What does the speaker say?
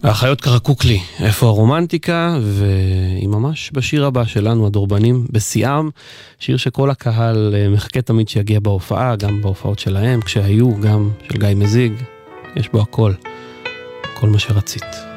האחיות קרקוק לי, איפה הרומנטיקה, והיא ממש בשיר הבא שלנו, הדורבנים, בשיאם, שיר שכל הקהל מחכה תמיד שיגיע בהופעה, גם בהופעות שלהם, כשהיו, גם של גיא מזיג, יש בו הכל, כל מה שרצית.